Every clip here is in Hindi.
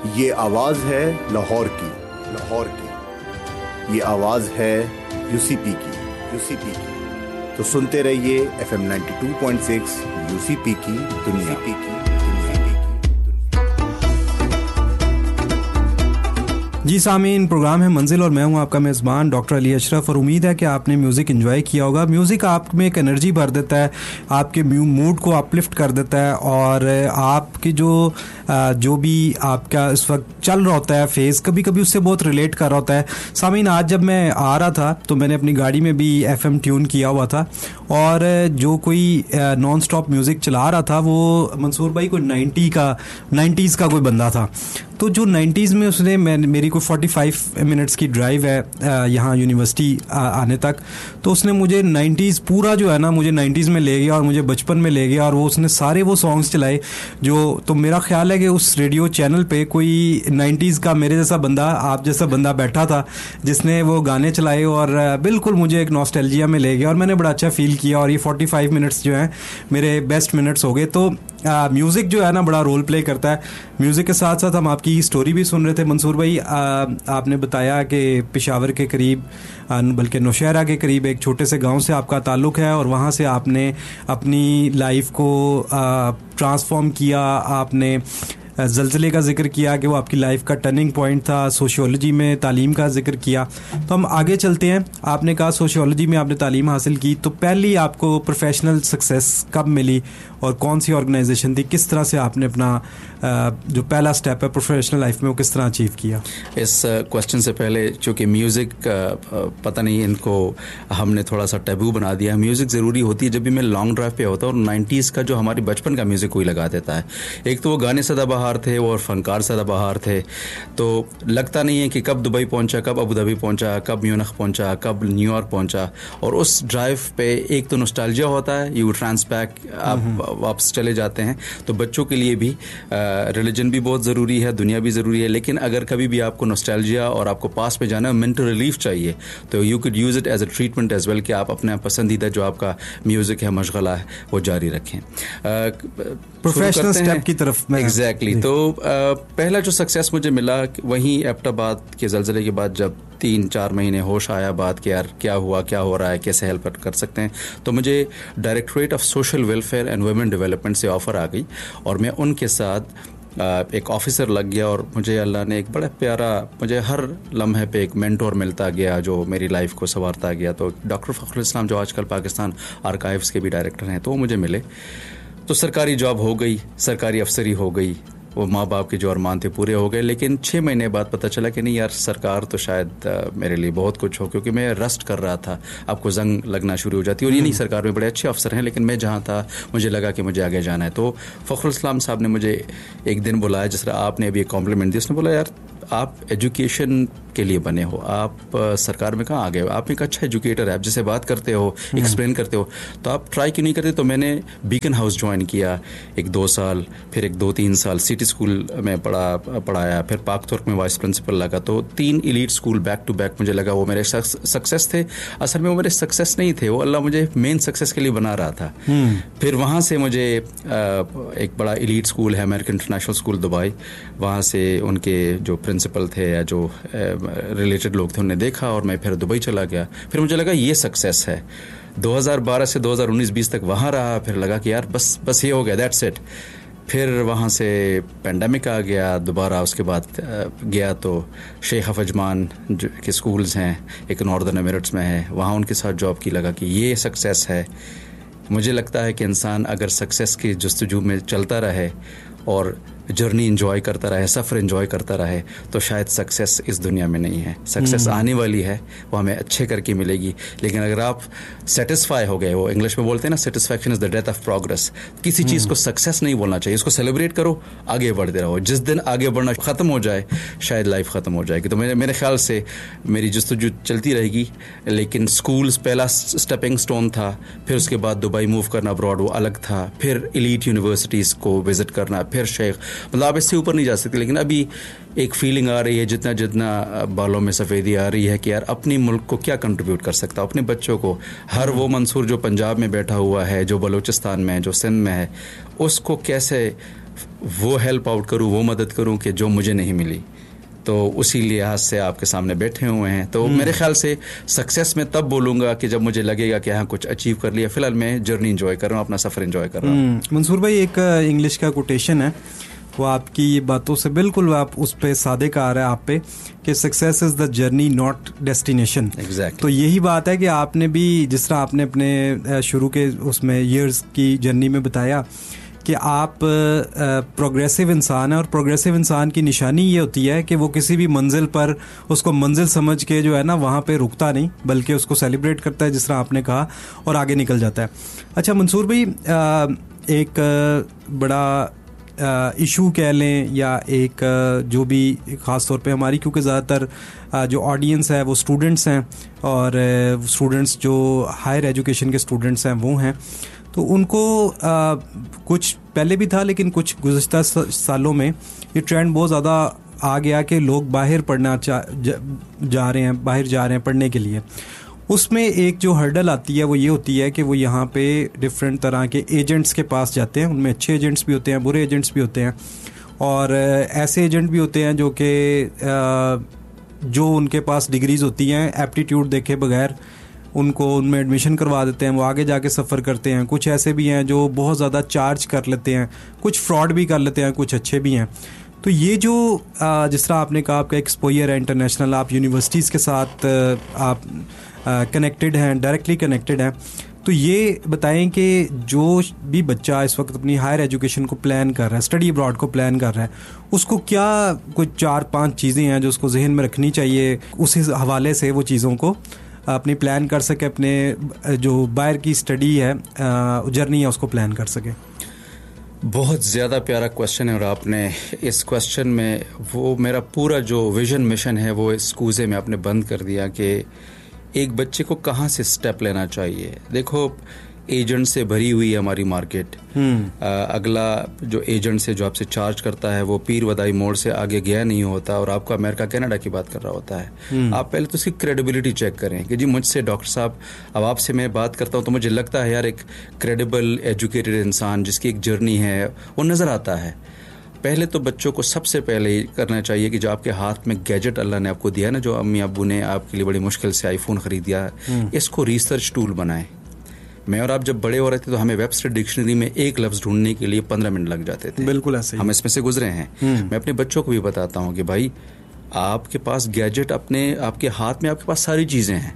ये आवाज है लाहौर की, ये आवाज है यूसीपी की। तो सुनते रहिए FM 92.6 यूसीपी की दुनिया। जी सामीन, प्रोग्राम है मंजिल और मैं हूं आपका मेज़बान डॉक्टर अली अशरफ और उम्मीद है कि आपने म्यूज़िक एंजॉय किया होगा। म्यूज़िक आप में एक एनर्जी भर देता है, आपके मूड को अपलिफ्ट कर देता है और आपकी जो भी आपका इस वक्त चल रहा होता है फेज़, कभी कभी उससे बहुत रिलेट कर रहा होता है। सामीन, आज जब मैं आ रहा था तो मैंने अपनी गाड़ी में भी FM ट्यून किया हुआ था और जो कोई नॉन स्टॉप म्यूज़िक चला रहा था वो मंसूर भाई कोई 90s का कोई बंदा था। तो जो 90s में उसने मेरी कोई 45 मिनट्स की ड्राइव है यहाँ यूनिवर्सिटी आने तक, तो उसने मुझे 90s पूरा जो है ना मुझे 90s में ले गया और मुझे बचपन में ले गया और वो उसने सारे वो सॉन्ग्स चलाए तो मेरा ख्याल है कि उस रेडियो चैनल पे कोई 90s का मेरे जैसा बंदा, आप जैसा बंदा बैठा था जिसने वो गाने चलाए और बिल्कुल मुझे एक नॉस्टैल्जिया में ले गया और मैंने बड़ा अच्छा फील किया और ये 45 मिनट्स जो हैं मेरे बेस्ट मिनट्स हो गए। तो म्यूज़िक जो है ना बड़ा रोल प्ले करता है। म्यूज़िक के साथ साथ हम आपकी स्टोरी भी सुन रहे थे मंसूर भाई। आपने बताया कि पेशावर के करीब बल्कि नौशहरा के करीब एक छोटे से गांव से आपका ताल्लुक़ है और वहाँ से आपने अपनी लाइफ को ट्रांसफॉर्म किया। आपने ज़लज़ले का जिक्र किया कि वो आपकी लाइफ का टर्निंग पॉइंट था। सोशियोलॉजी में तालीम का जिक्र किया। तो हम आगे चलते हैं। आपने कहा सोशियोलॉजी में आपने तालीम हासिल की, तो पहली आपको प्रोफेशनल सक्सेस कब मिली और कौन सी ऑर्गेनाइजेशन थी? किस तरह से आपने अपना जो पहला स्टेप है प्रोफेशनल लाइफ में वो किस तरह अचीव किया? इस क्वेश्चन से पहले, चूँकि म्यूज़िक पता नहीं इनको हमने थोड़ा सा टैबू बना दिया। म्यूज़िक ज़रूरी होती है। जब भी मैं लॉन्ग ड्राइव पे होता हूँ और 90s का जो हमारी बचपन का म्यूज़िक कोई लगा देता है, एक तो वो गाने सदाबहार थे और फनकार सदाबहार थे, तो लगता नहीं है कि कब दुबई पहुंचा, कब अबू धाबी पहुंचा, कब म्यूनिख पहुंचा, कब न्यूयॉर्क पहुंचा। और उस ड्राइव पे एक तो नॉस्टैल्जिया होता है, यू ट्रांस बैक, आप वापस चले जाते हैं। तो बच्चों के लिए भी रिलीजन भी बहुत ज़रूरी है, दुनिया भी ज़रूरी है, लेकिन अगर कभी भी आपको नॉस्टैल्जिया और आपको पास पे जाना है, मेंटल रिलीफ चाहिए, तो you could use it as a treatment as well कि आप अपना पसंदीदा जो आपका म्यूज़िक है, मशगला है, वो जारी रखें। प्रोफेशनल स्टेप की तरफ एग्जैक्टली। तो पहला जो सक्सेस मुझे मिला वहीं एबटाबाद के ज़लज़ले के बाद, जब 3-4 महीने होश आया बात कि यार क्या हुआ, क्या हो रहा है, कैसे हेल्प कर सकते हैं, तो मुझे directorate of social welfare and women development से ऑफ़र आ गई और मैं उनके साथ एक ऑफिसर लग गया और मुझे अल्लाह ने एक बड़ा प्यारा, मुझे हर लम्हे पे एक मेंटोर मिलता गया जो मेरी लाइफ को संवारता गया। तो डॉक्टर फ़खरुल इस्लाम जो आजकल पाकिस्तान आर्काइव्स के भी डायरेक्टर हैं, तो वो मुझे मिले। तो सरकारी जॉब हो गई, सरकारी अफसरी हो गई, वो माँ बाप के जो अरमान थे पूरे हो गए। लेकिन 6 महीने बाद पता चला कि नहीं यार, सरकार तो शायद मेरे लिए बहुत कुछ हो, क्योंकि मैं रस्ट कर रहा था। आपको जंग लगना शुरू हो जाती है। और ये नहीं, सरकार में बड़े अच्छे अफसर हैं, लेकिन मैं जहाँ था मुझे लगा कि मुझे आगे जाना है। तो फ़खरुल इस्लाम साहब ने मुझे एक दिन बुलाया, जिस तरह आपने अभी एक कॉम्प्लीमेंट दी। उसने बोला यार आप एजुकेशन के लिए बने हो, आप सरकार में कहाँ आ गए हो, आप एक अच्छा एजुकेटर है, आप जिसे बात करते हो, एक्सप्लेन करते हो, तो आप ट्राई क्यों नहीं करते? तो मैंने बीकन हाउस ज्वाइन किया 1-2 साल, फिर 1-2-3 साल सिटी स्कूल में पढ़ाया, फिर पाकतुर्क में वाइस प्रिंसिपल लगा। तो 3 elite school back to back मुझे लगा वो मेरे सक्सेस थे। असल में वो मेरे सक्सेस नहीं थे, वो अल्लाह मुझे मेन सक्सेस के लिए बना रहा था। फिर वहाँ से मुझे एक बड़ा एलीट स्कूल है, अमेरिकन इंटरनेशनल स्कूल दुबई, वहाँ से उनके जो प्रिंसिपल थे या जो रिलेटेड लोग थे उन्होंने देखा और मैं फिर दुबई चला गया। फिर मुझे लगा ये सक्सेस है। 2012 से 2019-20 तक वहाँ रहा, फिर लगा कि यार बस ये हो गया, दैट्स इट। फिर वहाँ से पेंडेमिक आ गया, दोबारा उसके बाद गया तो शेख हफजमान के स्कूल्स हैं, एक नॉर्दर्न एमिरेट्स में है, वहाँ उनके साथ जॉब की। लगा कि ये सक्सेस है। मुझे लगता है कि इंसान अगर सक्सेस की जस्तजू में चलता रहे और जर्नी एंजॉय करता रहे, सफ़र एंजॉय करता रहे, तो शायद सक्सेस इस दुनिया में नहीं है। सक्सेस आने वाली है, वो हमें अच्छे करके मिलेगी। लेकिन अगर आप सेटिस्फाई हो गए, वो इंग्लिश में बोलते हैं ना, satisfaction is the death of progress. किसी चीज़ को सक्सेस नहीं बोलना चाहिए, इसको सेलिब्रेट करो, आगे बढ़ते रहो। जिस दिन आगे बढ़ना ख़त्म हो जाए, शायद लाइफ ख़त्म हो जाएगी। तो मेरे ख्याल से मेरी जस्तजू चलती रहेगी। लेकिन स्कूल्स पहला स्टेपिंग स्टोन था, फिर उसके बाद दुबई मूव करना अब्रॉड, वो अलग था। फिर एलीट यूनिवर्सिटीज़ को विज़िट करना, फिर शेख, मतलब आप इससे ऊपर नहीं जा सकते। लेकिन अभी एक फीलिंग आ रही है, जितना जितना बालों में सफ़ेदी आ रही है, कि यार अपनी मुल्क को क्या कंट्रीब्यूट कर सकता हूँ, अपने बच्चों को। हर वो मंसूर जो पंजाब में बैठा हुआ है, जो बलूचिस्तान में है, जो सिंध में है, उसको कैसे वो हेल्प आउट करूं, वो मदद करूं कि जो मुझे नहीं मिली। तो उसी लिहाज से आपके सामने बैठे हुए हैं। तो मेरे ख्याल से सक्सेस में तब बोलूँगा कि जब मुझे लगेगा कि हाँ कुछ अचीव कर लिया। फिलहाल मैं जर्नी एंजॉय कर रहा हूँ, अपना सफ़र एंजॉय कर रहा हूँ। मंसूर भाई, एक इंग्लिश का कोटेशन है, वो आपकी ये बातों से बिल्कुल आप उस पे सादिक आ रहा है आप पे, कि success is the journey not destination. Exactly. तो यही बात है कि आपने भी, जिस तरह आपने अपने शुरू के उसमें ईयर्स की जर्नी में बताया कि आप प्रोग्रेसिव इंसान है, और प्रोग्रेसिव इंसान की निशानी ये होती है कि वो किसी भी मंजिल पर उसको मंजिल समझ के जो है ना वहाँ पे रुकता नहीं, बल्कि उसको सेलिब्रेट करता है, जिस तरह आपने कहा, और आगे निकल जाता है। अच्छा मंसूर भाई, एक बड़ा इशू कह लें, या एक जो भी ख़ास तौर पे हमारी, क्योंकि ज़्यादातर जो ऑडियंस है वो स्टूडेंट्स हैं, और स्टूडेंट्स जो हायर एजुकेशन के स्टूडेंट्स हैं वो हैं, तो उनको कुछ पहले भी था, लेकिन कुछ गुज़श्ता सालों में ये ट्रेंड बहुत ज़्यादा आ गया कि लोग बाहर पढ़ना जा रहे हैं, बाहर जा रहे हैं पढ़ने के लिए। उसमें एक जो हर्डल आती है वो ये होती है कि वो यहाँ पे डिफरेंट तरह के एजेंट्स के पास जाते हैं। उनमें अच्छे एजेंट्स भी होते हैं, बुरे एजेंट्स भी होते हैं, और ऐसे एजेंट भी होते हैं जो उनके पास डिग्रीज़ होती हैं, एप्टीट्यूड देखे बगैर उनको उनमें एडमिशन करवा देते हैं, वो आगे जाके सफ़र करते हैं। कुछ ऐसे भी हैं जो बहुत ज़्यादा चार्ज कर लेते हैं, कुछ फ्रॉड भी कर लेते हैं, कुछ अच्छे भी हैं। तो ये जो जिस तरह आपने कहा आपका एक्सपोजर है इंटरनेशनल, आप यूनिवर्सिटीज़ के साथ आप कनेक्टेड हैं, डायरेक्टली कनेक्टेड हैं, तो ये बताएं कि जो भी बच्चा इस वक्त अपनी हायर एजुकेशन को प्लान कर रहा है, स्टडी अब्रॉड को प्लान कर रहा है, उसको क्या कुछ 4-5 चीज़ें हैं जो उसको जहन में रखनी चाहिए, उस हवाले से वो चीज़ों को अपनी प्लान कर सके, अपने जो बाहर की स्टडी है, जर्नी है, उसको प्लान कर सके। बहुत ज़्यादा प्यारा क्वेश्चन है, और आपने इस क्वेश्चन में वो मेरा पूरा जो विजन मिशन है वो इस कूजे में आपने बंद कर दिया कि एक बच्चे को कहाँ से स्टेप लेना चाहिए। देखो, एजेंट से भरी हुई है हमारी मार्केट। अगला जो एजेंट से जो आपसे चार्ज करता है वो पीर वदाई मोड़ से आगे गया नहीं होता, और आपको अमेरिका कनाडा की बात कर रहा होता है। आप पहले तो उसकी क्रेडिबिलिटी चेक करें कि जी मुझसे डॉक्टर साहब, अब आपसे मैं बात करता हूँ तो मुझे लगता है यार एक क्रेडिबल एजुकेटेड इंसान जिसकी एक जर्नी है वो नज़र आता है। पहले तो बच्चों को सबसे पहले करना चाहिए कि जो आपके हाथ में गैजेट अल्लाह ने आपको दिया ना, जो अम्मी अब्बू ने आपके लिए बड़ी मुश्किल से आईफोन खरीद दिया, इसको रिसर्च टूल बनाएं। मैं और आप जब बड़े हो रहे थे तो हमें वेबस्टर डिक्शनरी में एक लफ्ज़ ढूंढने के लिए 15 मिनट लग जाते थे। बिल्कुल ऐसे हम इसमें से गुजरे हैं। मैं अपने बच्चों को भी बताता हूँ कि भाई आपके पास गैजेट आपके हाथ में, आपके पास सारी चीज़ें हैं,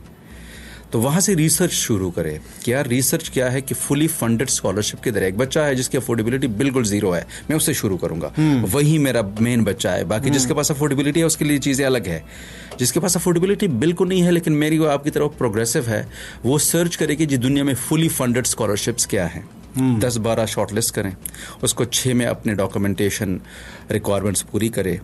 तो वहाँ से रिसर्च शुरू करें कि यार रिसर्च क्या है, कि फुली फंडेड स्कॉलरशिप की तरह एक बच्चा है जिसकी अफोर्डेबिलिटी बिल्कुल ज़ीरो है, मैं उससे शुरू करूँगा, वही मेरा मेन बच्चा है। बाकी जिसके पास अफोर्डेबिलिटी है उसके लिए चीज़ें अलग है। जिसके पास अफोर्डेबिलिटी बिल्कुल नहीं है लेकिन मेरी वो आपकी तरफ प्रोग्रेसिव है, वो सर्च करे कि जी दुनिया में फुली फंडेड स्कॉलरशिप्स क्या हैं। 10-12 शॉर्टलिस्ट करें, उसको 6 में अपने डॉक्यूमेंटेशन रिक्वायरमेंट्स पूरी करे,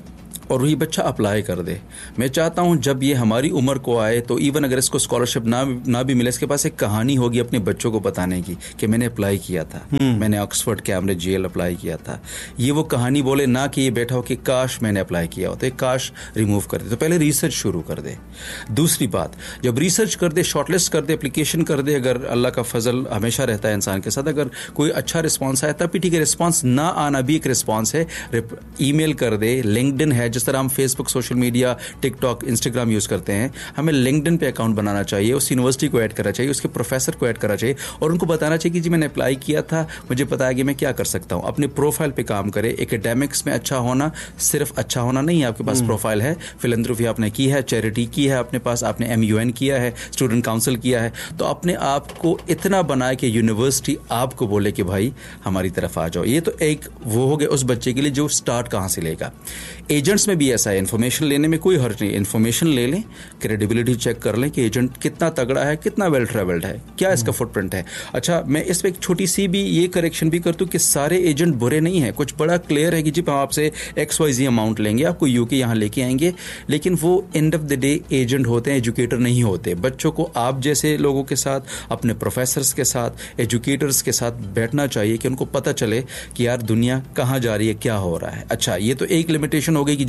और वही बच्चा अप्लाई कर दे। मैं चाहता हूं जब ये हमारी उम्र को आए तो इवन अगर इसको स्कॉलरशिप ना भी मिले, इसके पास एक कहानी होगी अपने बच्चों को बताने की कि मैंने अप्लाई किया था, मैंने ऑक्सफोर्ड कैम्ब्रिज जेल अप्लाई किया था। ये वो कहानी बोले ना कि ये बैठा हो कि काश मैंने अप्लाई किया हो, तो काश रिमूव कर दे। तो पहले रिसर्च शुरू कर दे। दूसरी बात, जब रिसर्च कर दे, शॉर्टलिस्ट कर दे, एप्लीकेशन कर दे, अगर अल्लाह का फजल हमेशा रहता है इंसान के साथ, अगर कोई अच्छा रिस्पॉन्स आया तब भी ठीक है, रिस्पॉन्स ना आना भी एक रिस्पॉन्स है, ईमेल कर दे। लिंक्डइन है, जिस तरह हम Facebook, social media, TikTok, Instagram use करते हैं, हमें लिंक्डइन पे अकाउंट बनाना चाहिए, उस यूनिवर्सिटी को ऐड करना चाहिए, उसके प्रोफेसर को ऐड करना चाहिए, और उनको बताना चाहिए कि जी मैंने अप्लाई किया था, मुझे पता है कि मैं क्या कर सकता हूं। अपने प्रोफाइल पे काम करें। एकेडमिक्स में अच्छा होना सिर्फ अच्छा होना नहीं है, आपके पास प्रोफाइल है, फिलैंथ्रोपी आपने की है, चैरिटी की है अपने पास, आपने MUN किया है, स्टूडेंट काउंसिल किया है, तो अपने आप को इतना बनाए कि यूनिवर्सिटी आपको बोले कि भाई हमारी तरफ आ जाओ। ये तो एक वो हो गया उस बच्चे के लिए जो स्टार्ट कहां से लेगा। एजेंट्स में भी ऐसा है, इन्फॉर्मेशन लेने में कोई हर्ज नहीं, इन्फॉर्मेशन ले लें, क्रेडिबिलिटी चेक कर लें कि एजेंट कितना तगड़ा है, कितना वेल ट्रेवल्ड है, क्या इसका फुटप्रिंट है। अच्छा, मैं इस पर एक छोटी सी भी ये करेक्शन भी कर दूं कि सारे एजेंट बुरे नहीं है। कुछ बड़ा क्लियर है कि जी हम आपसे XYZ अमाउंट लेंगे, आपको UK यहाँ लेके आएंगे, लेकिन वो end of the day agent होते हैं, एजुकेटर नहीं होते। बच्चों को आप जैसे लोगों के साथ, अपने प्रोफेसर्स के साथ, एजुकेटर्स के साथ बैठना चाहिए कि उनको पता चले कि यार दुनिया कहाँ जा रही है, क्या हो रहा है। अच्छा, ये तो एक लिमिटेशन हो गई कि जी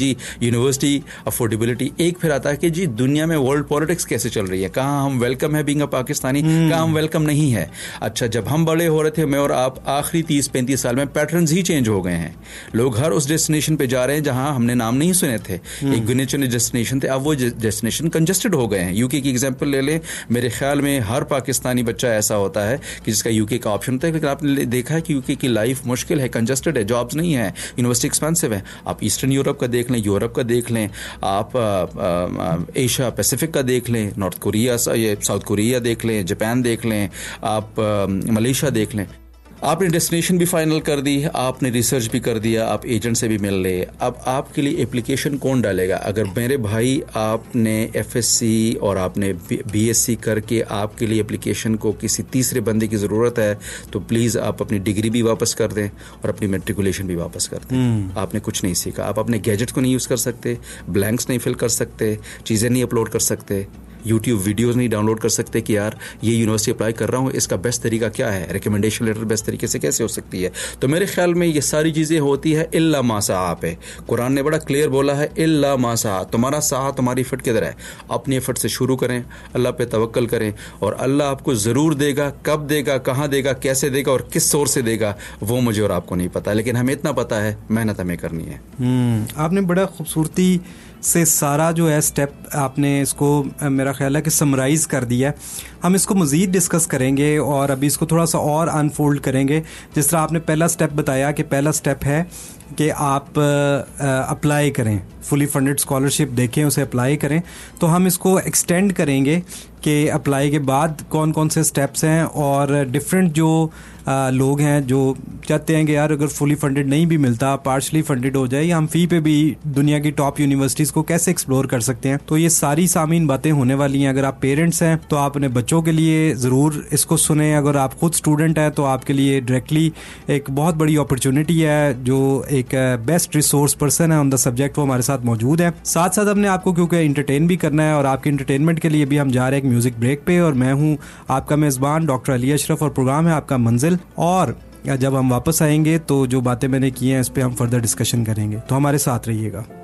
जी यूनिवर्सिटी अफोर्डेबिलिटी, एक फिर आता है कि जी दुनिया में वर्ल्ड पॉलिटिक्स कैसे चल रही है, कहाँ हम वेलकम है बीइंग अ पाकिस्तानी, कहाँ हम वेलकम नहीं है। अच्छा, जब हम बड़े हो रहे थे, मैं और आप, आखिरी 30-35 साल में पैटर्न्स ही चेंज हो गए हैं। लोग हर उस डेस्टिनेशन पे जा रहे हैं जहां हमने नाम नहीं सुने थे, एक गिने चुने डेस्टिनेशन थे, अब वो डेस्टिनेशन कंजस्टेड हो गए हैं। यूके की एग्जांपल ले लें, मेरे ख्याल में हर पाकिस्तानी बच्चा ऐसा होता है कि जिसका यूके का ऑप्शन होता है, लेकिन आपने देखा है कि यूके की लाइफ मुश्किल है, कंजस्टेड है, जॉब्स नहीं है, यूनिवर्सिटी एक्सपेंसिव है। आप ईस्टर्न यूरोप का देख लें, यूरोप का देख लें, आप एशिया पैसिफिक का देख लें, नॉर्थ कोरिया, ये साउथ कोरिया देख लें, जापान देख लें, आप मलेशिया देख लें। आपने डेस्टिनेशन भी फाइनल कर दी, आपने रिसर्च भी कर दिया, आप एजेंट से भी मिल ले, अब आपके लिए एप्लीकेशन कौन डालेगा? अगर मेरे भाई आपने एफएससी और आपने बीएससी करके आपके लिए एप्लीकेशन को किसी तीसरे बंदे की ज़रूरत है, तो प्लीज़ आप अपनी डिग्री भी वापस कर दें और अपनी मेट्रिकुलेशन भी वापस कर दें। आपने कुछ नहीं सीखा, आप अपने गैजेट को नहीं यूज़ कर सकते, ब्लैंक्स नहीं फिल कर सकते, चीज़ें नहीं अपलोड कर सकते, यूट्यूब वीडियोस नहीं डाउनलोड कर सकते कि यार ये यूनिवर्सिटी अप्लाई कर रहा हूँ, इसका बेस्ट तरीका क्या है, रिकमेंडेशन लेटर बेस्ट तरीके से कैसे हो सकती है। तो मेरे ख्याल में ये सारी चीज़ें होती है इल्ला मा सआ पे। कुरान ने बड़ा क्लियर बोला है, इल्ला मा सआ, तुम्हारा सआ तुम्हारी एफर्ट किधर है, अपनी एफर्ट से शुरू करें, अल्लाह पे तवक्कल करें और अल्लाह आपको ज़रूर देगा। कब देगा, कहाँ देगा, कैसे देगा और किस सोर्स से देगा, वो मुझे और आपको नहीं पता, लेकिन हमें इतना पता है मेहनत हमें करनी है। आपने बड़ा खूबसूरती से सारा जो है स्टेप आपने इसको मेरा ख्याल है कि समराइज़ कर दिया है। हम इसको मज़ीद डिस्कस करेंगे और अभी इसको थोड़ा सा और अनफोल्ड करेंगे। जिस तरह आपने पहला स्टेप बताया कि पहला स्टेप है कि आप अप्लाई करें, फुली फंडेड स्कॉलरशिप देखें, उसे अप्लाई करें, तो हम इसको एक्सटेंड करेंगे कि अप्लाई के बाद कौन कौन से स्टेप्स हैं और डिफरेंट जो लोग हैं जो चाहते हैं कि यार अगर फुली फंडेड नहीं भी मिलता, पार्शली फंडेड हो जाए, या हम फ़ी पे भी दुनिया की टॉप यूनिवर्सिटीज़ को कैसे एक्सप्लोर कर सकते हैं। तो ये सारी सामीन बातें होने वाली हैं। अगर आप पेरेंट्स हैं तो आप अपने बच्चों के लिए ज़रूर इसको सुने, अगर आप खुद स्टूडेंट हैं तो आपके लिए डायरेक्टली एक बहुत बड़ी अपॉर्चुनिटी है। जो एक बेस्ट रिसोर्स पर्सन है ऑन द सब्जेक्ट वो हमारे साथ मौजूद है। साथ साथ हमने आपको क्योंकि इंटरटेन भी करना है और आपके इंटरटेनमेंट के लिए भी हम जा रहे हैं एक म्यूज़िक ब्रेक पे, और मैं हूँ आपका मेज़बान डॉक्टर अली अशरफ और प्रोग्राम है आपका मंजिल। और जब हम वापस आएंगे तो जो बातें मैंने की हैं इस पर हम फर्दर डिस्कशन करेंगे, तो हमारे साथ रहिएगा।